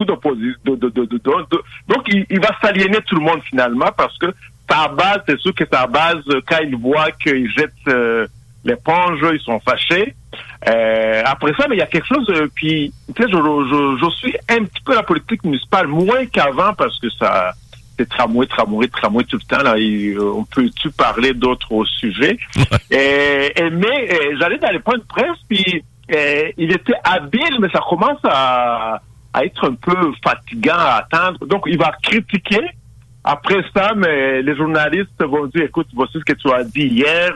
Donc, il va s'aliéner tout le monde finalement parce que sa base, c'est sûr que sa base, quand ils voient qu'ils jettent l'éponge, ils sont fâchés. Après ça, mais il y a quelque chose, puis, tu sais, je suis un petit peu la politique municipale, moins qu'avant parce que ça... C'est tramway tout le temps. Là, on peut-tu parler d'autres sujets. Mais j'allais dans les points de presse, puis il était habile, mais ça commence à être un peu fatigant à attendre. Donc, il va critiquer. Après ça, mais les journalistes vont dire, écoute, voici ce que tu as dit hier,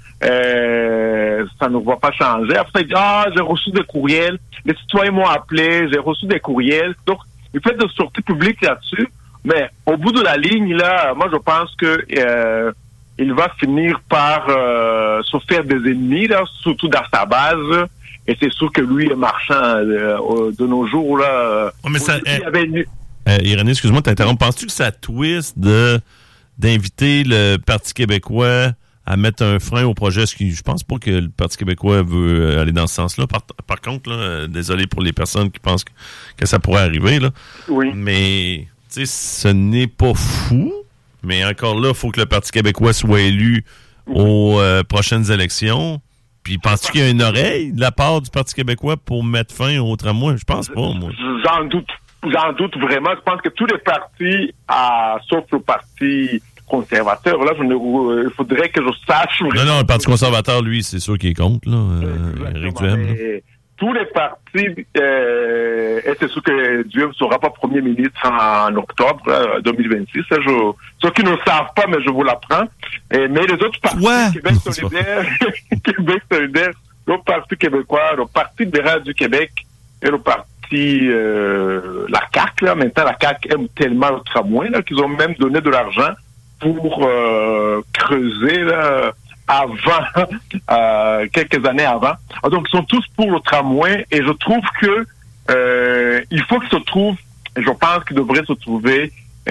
ça ne va pas changer. Après ça, il dit, j'ai reçu des courriels, les citoyens m'ont appelé, j'ai reçu des courriels. Donc, il fait des sorties publiques là-dessus. Mais au bout de la ligne, là, moi je pense que il va finir par se faire des ennemis, là, surtout dans sa base. Et c'est sûr que lui est marchand de nos jours, là. Mais ça, Irénée, excuse-moi de t'interrompre. Penses-tu que ça twist d'inviter le Parti québécois à mettre un frein au projet? Je pense pas que le Parti québécois veut aller dans ce sens-là. Par contre, là, désolé pour les personnes qui pensent que ça pourrait arriver, là. Oui. Mais... Tu sais, ce n'est pas fou, mais encore là, il faut que le Parti québécois soit élu aux prochaines élections. Puis, penses-tu qu'il y a une oreille de la part du Parti québécois pour mettre fin au tramway? Je pense pas, moi. J'en doute vraiment. Je pense que tous les partis, sauf le Parti conservateur, là, il faudrait que je sache... Non, le Parti conservateur, lui, c'est sûr qu'il est contre, là. Éric Duhem, là. Tous les partis, et c'est sûr que Duhem ne sera pas premier ministre en octobre 2026. Ceux qui ne le savent pas, mais je vous l'apprends. Mais les autres partis, Québec solidaire, le Parti québécois, le Parti libéral du Québec et le Parti, la CAQ, là. Maintenant, la CAQ aime tellement le tramway, là, qu'ils ont même donné de l'argent pour creuser, là, avant, quelques années avant. Donc, ils sont tous pour le tramway et je trouve que il faut qu'il se trouve, je pense qu'il devrait se trouver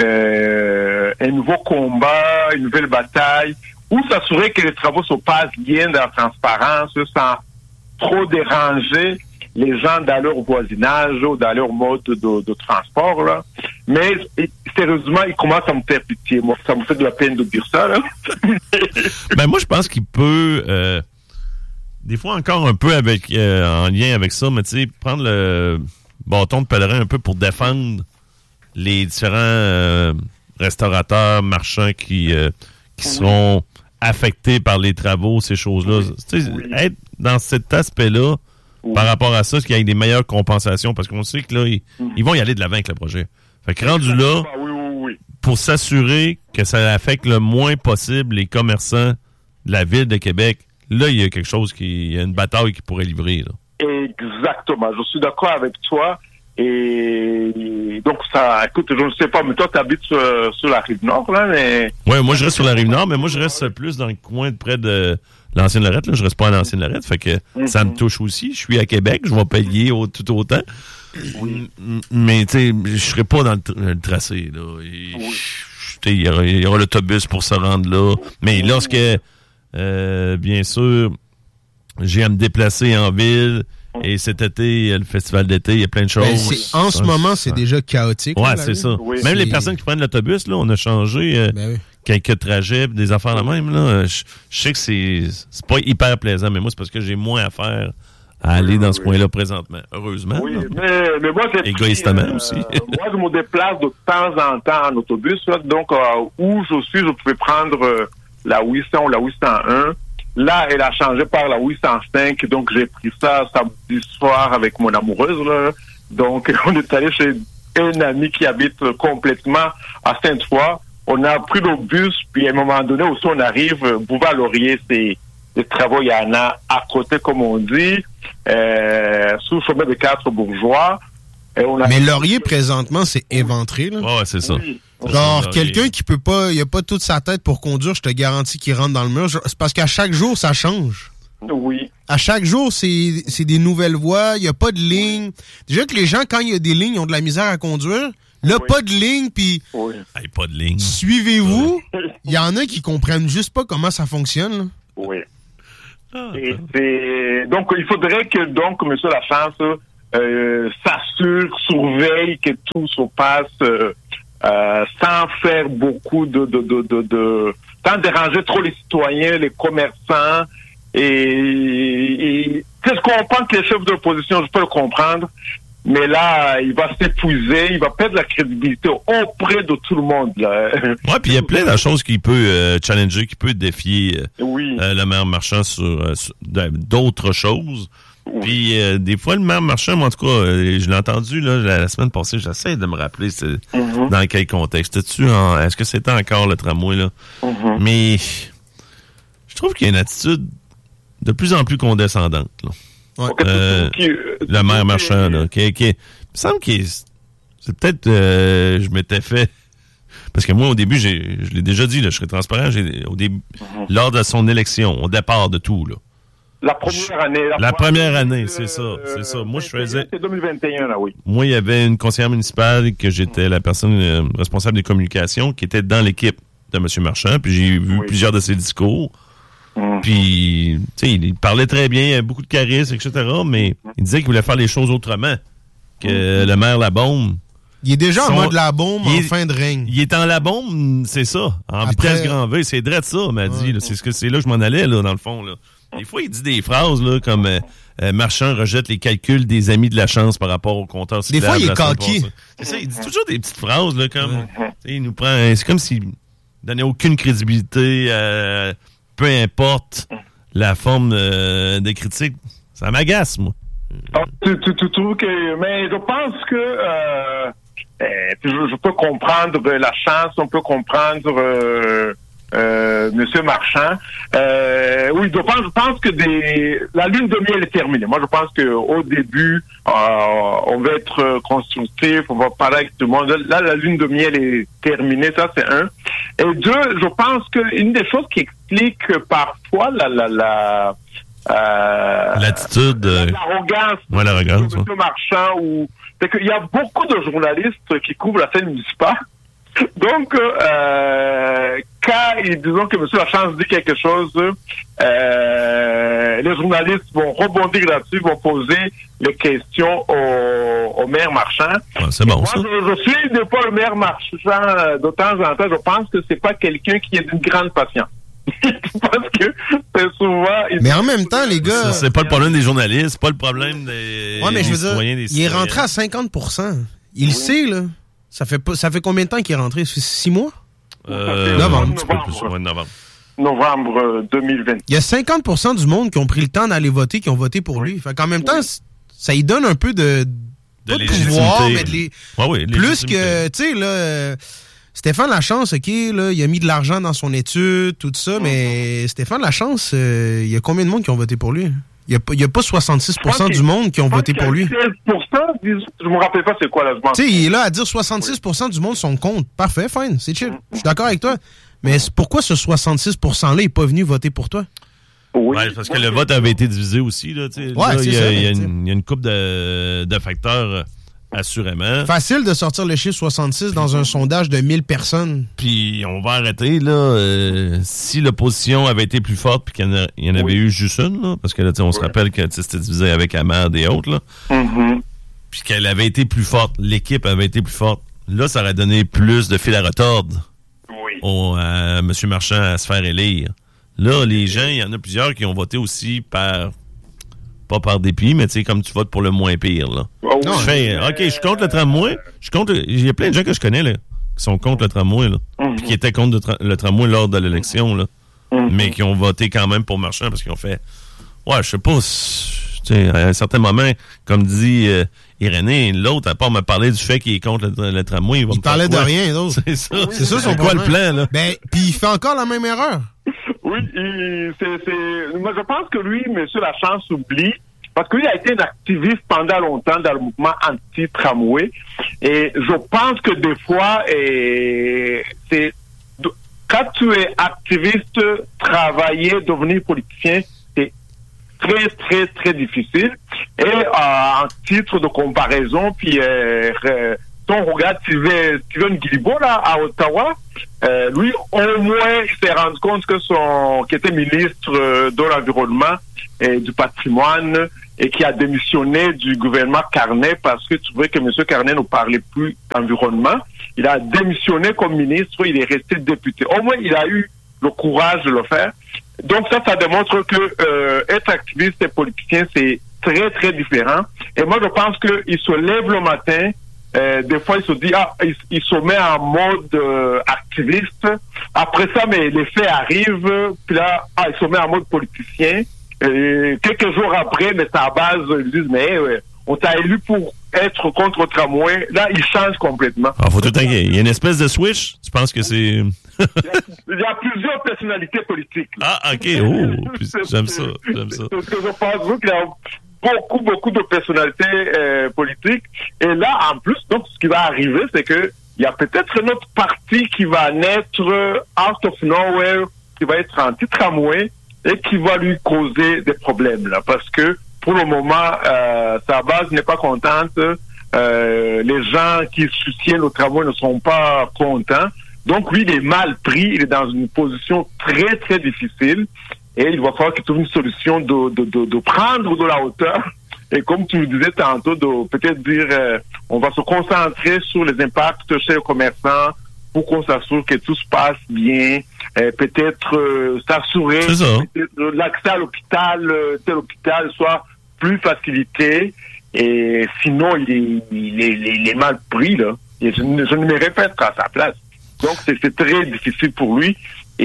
un nouveau combat, une nouvelle bataille, où s'assurer que les travaux se passent bien dans la transparence, sans trop déranger les gens dans leur voisinage ou dans leur mode de transport, là. Mais, sérieusement, il commence à me faire pitié. Moi, ça me fait de la peine de dire ça, là. Ben, moi, je pense qu'il peut, des fois encore un peu avec, en lien avec ça, mais tu sais, prendre le bâton de pèlerin un peu pour défendre les différents restaurateurs, marchands qui sont affectés par les travaux, ces choses-là. Tu sais, être dans cet aspect-là, par rapport à ça, qu'il y ait des meilleures compensations, parce qu'on sait que là, ils vont y aller de l'avant avec le projet. Fait que rendu là, pour s'assurer que ça affecte le moins possible les commerçants de la ville de Québec, là, il y a quelque chose il y a une bataille qui pourrait livrer, là. Exactement. Je suis d'accord avec toi. Et donc, ça, écoute, je ne sais pas, mais toi, tu habites sur la Rive-Nord, là, mais... Oui, moi, je reste sur la Rive-Nord, mais moi, je reste plus dans le coin de près de l'Ancienne-Lorette, là. Je reste pas à l'Ancienne-Lorette, fait que ça me touche aussi. Je suis à Québec, je vais payer tout autant. Oui. Mais, tu sais, je serai pas dans le tracé, là. Il y aura l'autobus pour se rendre là. Mais lorsque, bien sûr, j'ai à me déplacer en ville... Et cet été, le festival d'été, il y a plein de choses. En ce moment, c'est déjà chaotique. Ouais, c'est ça. Oui. Même les personnes qui prennent l'autobus, là, on a changé quelques trajets, des affaires la même. Là. Je sais que c'est pas hyper plaisant, mais moi, c'est parce que j'ai moins à faire à aller dans ce coin-là présentement. Heureusement. Oui, mais moi, égoïstement aussi. Moi, je me déplace de temps en temps en autobus. Là, donc, où je suis, je pouvais prendre la 800 ou la 801. Là, elle a changé par la 805, donc j'ai pris ça samedi soir avec mon amoureuse, là. Donc, on est allé chez un ami qui habite complètement à Sainte-Foy. On a pris le bus, puis à un moment donné aussi, on arrive, Boulevard-Laurier, c'est des travaux, il y en a à côté, comme on dit, sous le chemin des 4 bourgeois. Mais Laurier, présentement, c'est éventré, là. Ouais, c'est ça. Oui. Genre, quelqu'un qui peut pas, il a pas toute sa tête pour conduire, je te garantis qu'il rentre dans le mur. C'est parce qu'à chaque jour, ça change. Oui. À chaque jour, c'est des nouvelles voies, il y a pas de ligne. Déjà que les gens, quand il y a des lignes, ils ont de la misère à conduire. Là, pas de ligne, puis hey, pas de ligne. Suivez-vous. Il y en a qui comprennent juste pas comment ça fonctionne, là. Oui. Et donc, il faudrait que, M. Lachance, s'assure, surveille que tout se passe sans faire beaucoup sans déranger trop les citoyens, les commerçants. Et qu'est-ce qu'on pense que les chefs d'opposition, je peux le comprendre, mais là, il va s'épuiser, il va perdre la crédibilité auprès de tout le monde. Là. Ouais, puis il y a plein de choses qu'il peut challenger, qui peut défier le maire Marchand sur d'autres choses. Oui. Puis des fois, le maire Marchand, moi, en tout cas, je l'ai entendu là, la semaine passée, j'essaie de me rappeler dans quel contexte. Est-ce que c'était encore le tramway, là? Mais je trouve qu'il y a une attitude de plus en plus condescendante, là. Ouais. Le maire Marchand, là, il me semble que c'est peut-être je m'étais fait parce que moi au début je l'ai déjà dit là, je serais transparent, au début lors de son élection, au départ de tout là. La première année. La première année, c'est ça. Moi, je faisais... C'est 2021, là, oui. Moi, il y avait une conseillère municipale que j'étais la personne responsable des communications qui était dans l'équipe de M. Marchand, puis j'ai vu plusieurs de ses discours. Puis, tu sais, il parlait très bien, il avait beaucoup de charisme, etc., mais il disait qu'il voulait faire les choses autrement que le maire Labaume. Il est déjà en mode Labaume en fin de règne. Il est en Labaume, c'est ça, en vitesse grand V. C'est vrai de ça, m'a dit. Là, c'est là que je m'en allais, là, dans le fond, là. Des fois, il dit des phrases là, comme Marchand rejette les calculs des amis de la chance par rapport au compteur cyclable. Des fois, il est coquille. C'est ça, il dit toujours des petites phrases là, comme il nous prend. C'est comme s'il donnait aucune crédibilité, peu importe la forme de critique. Ça m'agace, moi. Tu trouves que. Mais je pense que je peux comprendre la chance, on peut comprendre. Monsieur Marchand. Oui, je pense que la lune de miel est terminée. Moi, je pense qu'au début, on va être constructif, on va parler avec tout le monde. Là, la lune de miel est terminée, ça c'est un. Et deux, je pense qu'une des choses qui explique parfois l'attitude, l'arrogance de Monsieur Marchand, c'est qu'il y a beaucoup de journalistes qui couvrent la scène municipale. Donc, quand disons que M. Lachance dit quelque chose, les journalistes vont rebondir là-dessus, vont poser les questions au maire Marchand. Ouais, c'est bon, ça. Je suis des fois le maire Marchand de temps en temps. Je pense que c'est pas quelqu'un qui est d'une grande patience. Parce que c'est souvent... Mais en même temps, les gars... C'est pas le problème des journalistes, c'est pas le problème des citoyens, des citoyens. Il est rentré à 50%. Il sait, là. Ça fait combien de temps qu'il est rentré? 6 mois? Novembre. Un petit peu plus, novembre. Novembre 2020. Il y a 50% du monde qui ont pris le temps d'aller voter, qui ont voté pour lui. Fait qu'en même temps, ça lui donne un peu de pouvoir, mais plus que, tu sais, là, Stéphane Lachance, OK, là, il a mis de l'argent dans son étude, tout ça, mais Stéphane Lachance, il y a combien de monde qui ont voté pour lui? Il n'y a pas 66% du monde qui ont voté pour lui. 16%, je me rappelle pas c'est quoi là. Tu sais, il est là à dire 66% du monde sont contre. Parfait, fine, c'est chill. Je suis d'accord avec toi. Mais pourquoi ce 66%-là n'est pas venu voter pour toi? Oui. Ouais, parce que le vote avait été divisé aussi. Là, il y a une couple de facteurs, assurément. Facile de sortir le chiffre 66 dans un sondage de 1000 personnes. Puis on va arrêter, là. Si l'opposition avait été plus forte puis qu'il y en avait eu juste une, là, parce que là, on se rappelle que c'était divisé avec Ahmad et autres, là. Puis qu'elle avait été plus forte, l'équipe avait été plus forte. Là, ça aurait donné plus de fil à retordre à M. Marchand à se faire élire. Là, les gens, il y en a plusieurs qui ont voté aussi pas par dépit, mais tu sais, comme tu votes pour le moins pire, là. OK, je suis contre le tramway. Il y a plein de gens que je connais, là, qui sont contre le tramway, là. Puis qui étaient contre le tramway lors de l'élection, là. Mais qui ont voté quand même pour Marchand parce qu'ils ont fait, je sais pas, tu sais, à un certain moment, comme dit Irénée, l'autre, à part me parler du fait qu'il est contre le tramway, il parlait de rien, d'autre. C'est ça. C'est ça son quoi le plan, là? Ben, puis il fait encore la même erreur. Oui, moi je pense que lui, M. Lachance oublie, parce qu'il a été un activiste pendant longtemps dans le mouvement anti-tramway, et je pense que des fois, quand tu es activiste, travailler, devenir politicien, c'est très, très, très difficile. Et en titre de comparaison, puis on regarde Steven Guilbeault là à Ottawa, lui au moins il s'est rendu compte que qui était ministre de l'environnement, du patrimoine et qui a démissionné du gouvernement Carnet parce que tu vois que M. Carnet ne parlait plus d'environnement. Il a démissionné comme ministre, il est resté député. Au moins, il a eu le courage de le faire. Donc ça démontre que être activiste et politicien, c'est très, très différent. Et moi, je pense qu'il se lève le matin, des fois, il se dit, il se met en mode activiste. Après ça, mais les faits arrivent, puis là, il se met en mode politicien. Quelques jours après, mais c'est à base, ils disent, mais on t'a élu pour être contre le tramway. Là, il change complètement. Faut tout il y a une espèce de switch. Tu penses que c'est... il y a plusieurs personnalités politiques. Là. Ah, OK. Oh, j'aime ça. Parce que je pense qu'il y a beaucoup de personnalités politiques. Et là, en plus, donc, ce qui va arriver, c'est que il y a peut-être un autre parti qui va naître out of nowhere, qui va être anti-tramway et qui va lui causer des problèmes, là. Parce que, pour le moment, sa base n'est pas contente. Les gens qui soutiennent le tramway ne sont pas contents. Donc, lui, il est mal pris. Il est dans une position très, très difficile. Et il va falloir qu'il trouve une solution de prendre de la hauteur. Et comme tu me disais tantôt, de peut-être dire, on va se concentrer sur les impacts chez les commerçants pour qu'on s'assure que tout se passe bien. Peut-être s'assurer que l'accès à l'hôpital, tel hôpital soit plus facilité. Et sinon, il est mal pris, là. Et je ne me répète à sa place. Donc, c'est très difficile pour lui.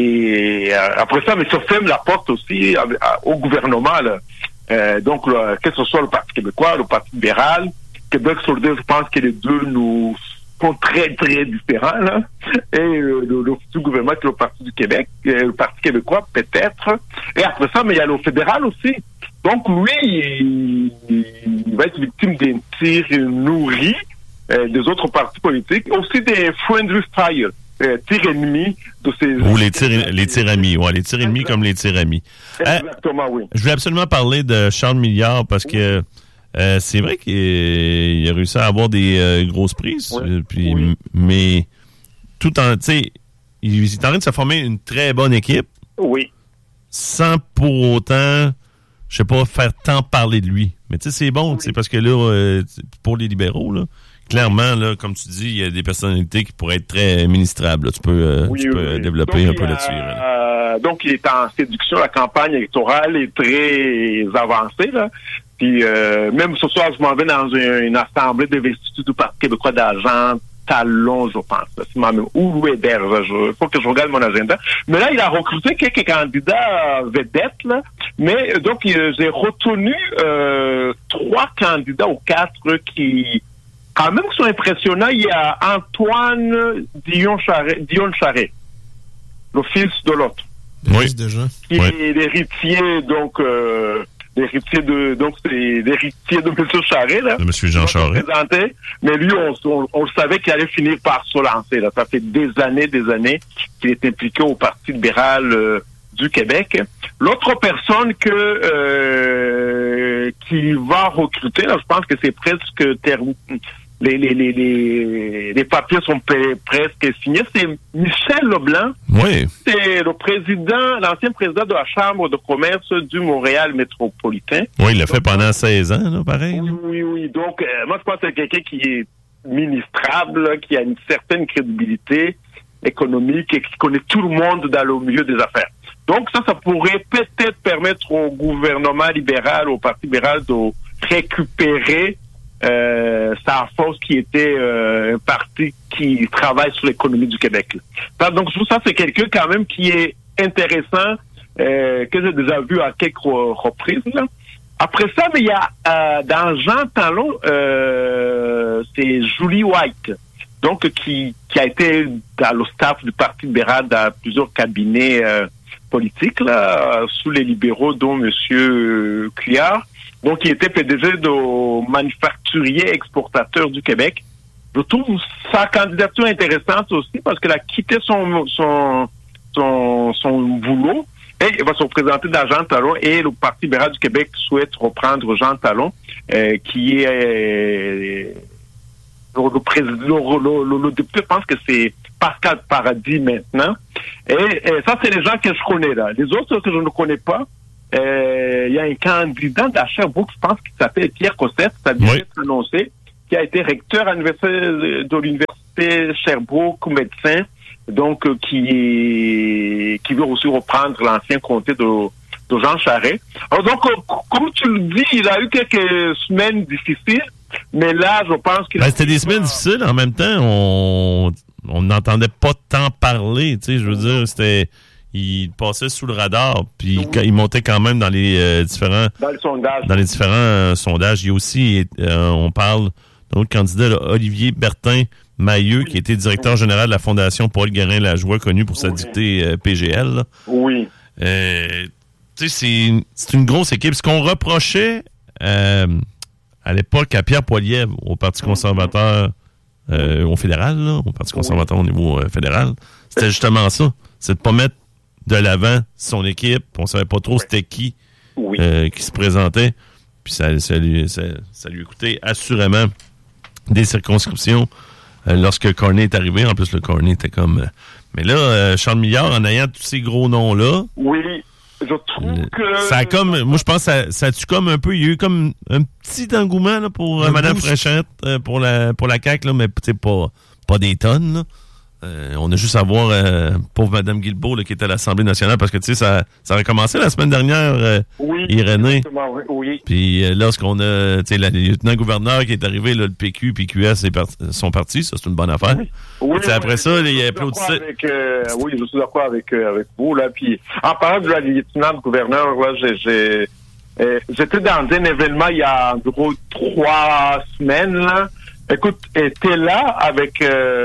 Et après ça, mais ça ferme la porte aussi au gouvernement, là. Donc, que ce soit le Parti québécois, le Parti libéral, Québec solidaire, je pense que les deux nous sont très, très différents, là. Et le futur gouvernement, qui est le Parti du Québec, le Parti québécois, peut-être. Et après ça, mais il y a le fédéral aussi. Donc, lui, il va être victime des tirs nourris des autres partis politiques, aussi des friendly fire. Tirs ennemis de ces... Ou les tirs amis, ouais, les tirs ennemis comme les tirs amis. Exactement, oui. Je voulais absolument parler de Charles Milliard parce que c'est vrai qu'il a réussi à avoir des grosses prises, mais tout en, tu sais, il est en train de se former une très bonne équipe. Oui. Sans pour autant, je sais pas, faire tant parler de lui. Mais tu sais, c'est bon, c'est parce que là, pour les libéraux, là, clairement, là, comme tu dis, il y a des personnalités qui pourraient être très ministrables. Là. Tu peux développer donc, un peu là-dessus. Là. Donc, il est en séduction. La campagne électorale est très avancée. Là. Puis, même ce soir, je m'en vais dans une assemblée d'investiture du Parti québécois d'argent. Talon, je pense. Ou Weber. Il faut que je regarde mon agenda. Mais là, il a recruté quelques candidats vedettes. Là. Mais donc, j'ai retenu 3 candidats ou 4 qui... quand même qui sont impressionnants. Il y a Antoine Dion-Charret, le fils de l'autre. Oui. Qui est l'héritier, donc, c'est l'héritier de M. Charret, là. De M. Jean Charret. Mais lui, on le savait qu'il allait finir par se lancer, là. Ça fait des années qu'il est impliqué au Parti libéral, du Québec. L'autre personne qui va recruter, là, je pense que c'est presque terminé. Les papiers sont presque signés. C'est Michel Leblanc. Oui. C'est l'ancien président de la Chambre de commerce du Montréal métropolitain. Oui, il l'a fait pendant 16 ans, là, pareil. Oui. Donc, moi, je pense que c'est quelqu'un qui est ministrable, là, qui a une certaine crédibilité économique et qui connaît tout le monde dans le milieu des affaires. Donc, ça pourrait peut-être permettre au gouvernement libéral, au Parti libéral, de récupérer sa force qui était un parti qui travaille sur l'économie du Québec. Donc, ça, c'est quelqu'un quand même qui est intéressant, que j'ai déjà vu à quelques reprises. Là. Après ça, mais il y a dans Jean Talon, c'est Julie White, donc qui a été dans le staff du Parti libéral dans plusieurs cabinets politiques, là, sous les libéraux, dont M. Couillard. Donc, il était PDG de manufacturier exportateur du Québec. Je trouve sa candidature intéressante aussi parce qu'elle a quitté son boulot et il va se représenter dans Jean Talon et le Parti libéral du Québec souhaite reprendre Jean Talon, qui est le président, le député, je pense que c'est Pascal Paradis maintenant. Et ça, c'est les gens que je connais là. Les autres que je ne connais pas, il y a un candidat de Sherbrooke, je pense, qui s'appelle Pierre Cossette, ça vient d'être annoncé, qui a été recteur à de l'université Sherbrooke, médecin, donc qui veut aussi reprendre l'ancien comté de Jean Charest. Alors donc, comme tu le dis, il a eu quelques semaines difficiles, mais là, je pense qu'il c'était des semaines difficiles. En même temps, on n'entendait pas tant parler. Tu sais, je veux dire, il passait sous le radar, puis il montait quand même dans les différents sondages. Il y a aussi, on parle d'un autre candidat, là, Olivier Bertin-Mailleux, qui était directeur général de la Fondation Paul Guérin-Lajoie, connu pour sa dictée PGL. Là. Oui. Tu sais, c'est une grosse équipe. Ce qu'on reprochait à l'époque à Pierre Poilievre, au Parti conservateur au fédéral, là, au Parti conservateur au niveau fédéral, c'était justement ça. C'est de pas mettre de l'avant son équipe. On savait pas trop c'était qui se présentait. Puis ça lui coûtait assurément des circonscriptions lorsque Cornet est arrivé. En plus, le Cornet était comme... mais là, Charles Milliard, en ayant tous ces gros noms-là... Oui, je trouve que... Ça a comme... Moi, je pense que ça tue comme un peu... Il y a eu comme un petit engouement là, pour Mme Fréchette, pour la CAQ, là, mais pas des tonnes, là. On a juste à voir pauvre Mme Guilbeault là, qui était à l'Assemblée nationale parce que tu sais ça a commencé la semaine dernière Irénée. Oui. Puis lorsqu'on a tu sais le lieutenant-gouverneur qui est arrivé là, le PQ puis QS sont partis, ça c'est une bonne affaire. Oui, après ça il applaudissait. Oui, je suis d'accord avec vous là puis en parlant de la lieutenant-gouverneur là j'étais dans un événement il y a environ 3 semaines là. Écoute, elle était là avec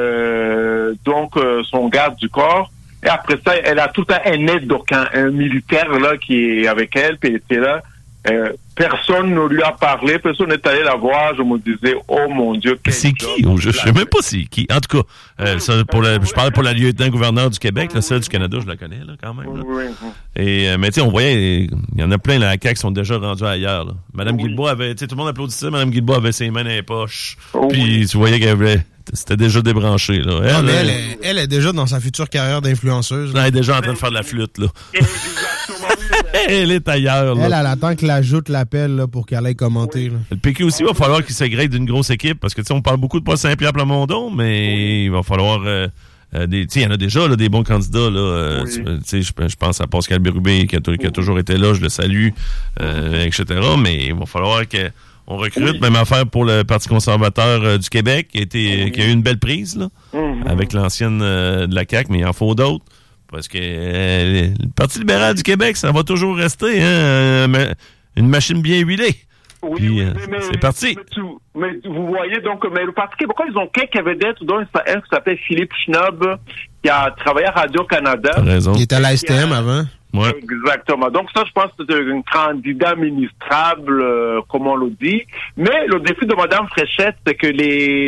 son garde du corps. Et après ça, elle a tout un aide, donc un militaire là qui est avec elle, puis elle était là. Personne ne lui a parlé, personne n'est allé la voir. Je me disais, oh mon Dieu. C'est qui? Je sais même pas c'est qui. En tout cas, je parlais pour la lieutenant-gouverneur du Québec, celle du Canada, je la connais là, quand même. Là. Oui. Et, mais tu sais, on voyait, il y en a plein là, à CAQ qui sont déjà rendus ailleurs. Là. Mme Guilbeault avait, tu sais, tout le monde applaudissait, Mme Guilbeault avait ses mains dans les poches. Puis tu voyais qu'elle avait... C'était déjà débranché. Là. Elle est déjà dans sa future carrière d'influenceuse. Elle est déjà en train de faire de la flûte. Là. Elle est ailleurs. Là. Elle attend que l'ajoute l'appel là, pour qu'elle aille commenter. Là. Le PQ aussi, il va falloir qu'il s'agrègue d'une grosse équipe parce que on parle beaucoup de Paul Saint-Pierre Plamondon, mais il va falloir... il y en a déjà là, des bons candidats. Là, je pense à Pascal Bérubé qui a toujours été là, je le salue, etc. Mais il va falloir qu'on recrute. Même affaire pour le Parti conservateur du Québec qui a eu une belle prise là, avec l'ancienne de la CAQ, mais il en faut d'autres. Parce que le Parti libéral du Québec, ça va toujours rester une machine bien huilée. Oui, mais c'est parti. Mais vous voyez, donc, le Parti québécois, ils ont quelques vedettes, dont un qui s'appelle Philippe Schnob, qui a travaillé à Radio-Canada. T'as raison. Il était à la STM avant. Ouais. Exactement. Donc ça, je pense que c'est un candidat ministrable, comme on le dit. Mais le défi de Mme Fréchette, c'est que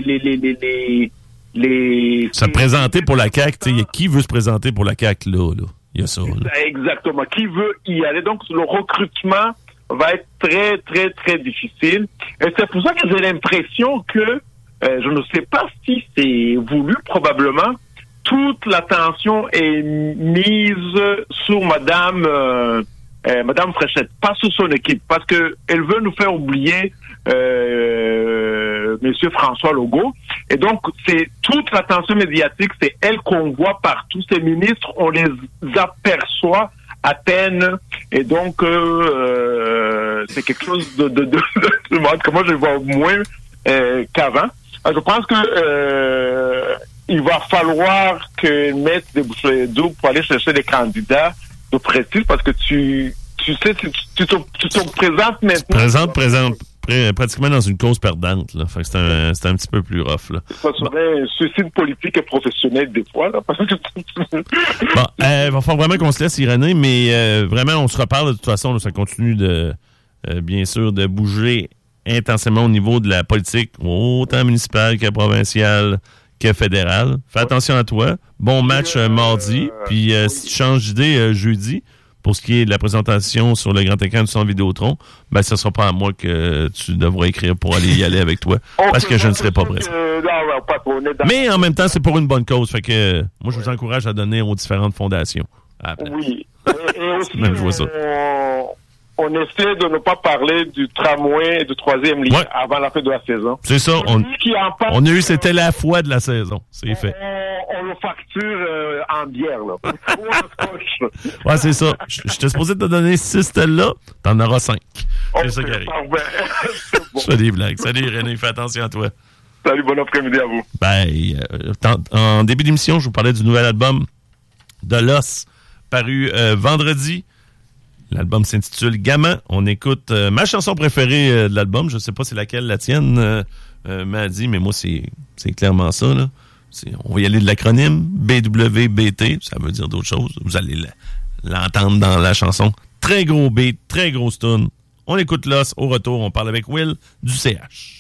se présenter pour la CAQ, qui veut se présenter pour la CAQ, là? Il y a ça. Là. Exactement. Qui veut y aller? Donc, le recrutement va être très, très, très difficile. Et c'est pour ça que j'ai l'impression que, je ne sais pas si c'est voulu, probablement, toute l'attention est mise sur Madame Fréchette, pas sur son équipe, parce que elle veut nous faire oublier Monsieur François Legault. Et donc, c'est toute l'attention médiatique, c'est elle qu'on voit partout. Ces ministres, on les aperçoit à peine. Et donc, c'est quelque chose de que moi je vois moins qu'avant. Je pense que il va falloir que mettre des bouchées d'eau pour aller chercher des candidats de prestige, parce que tu sais, tu te présentes maintenant. Présente. Pratiquement dans une cause perdante. Là. Fait que c'est un petit peu plus rough. Là. Ça serait un suicide politique et professionnel des fois. Là. Bon, va falloir vraiment qu'on se laisse, Irénée, mais vraiment, on se reparle de toute façon. Là, ça continue de, bien sûr, de bouger intensément au niveau de la politique, autant municipale que provinciale que fédérale. Fais attention à toi. Bon match mardi. Puis si tu changes d'idée jeudi, pour ce qui est de la présentation sur le grand écran du centre Vidéotron, ben ce ne sera pas à moi que tu devras écrire pour aller y aller avec toi, parce que je ne serai pas présent. Mais en même temps, c'est pour une bonne cause. Fait que moi, je vous encourage à donner aux différentes fondations. Oui. Et aussi, même je vois ça. on essaie de ne pas parler du tramway et du 3e lien avant la fin de la saison. C'est ça. On a eu, c'était la foi de la saison. C'est fait. On le facture en bière, là. Ouais, c'est ça. J'étais supposé te donner 6 stèles-là. T'en auras 5. C'est ça qui arrive. Je fais des blagues. Salut, René. Fais attention à toi. Salut, bon après-midi à vous. En début d'émission, je vous parlais du nouvel album de Los, paru vendredi. L'album s'intitule Gamin. On écoute ma chanson préférée de l'album. Je ne sais pas c'est laquelle la tienne m'a dit, mais moi, c'est clairement ça, là. On va y aller de l'acronyme BWBT. Ça veut dire d'autres choses. Vous allez l'entendre dans la chanson. Très gros beat, très grosse tune. On écoute Los. Au retour, on parle avec Will du CH.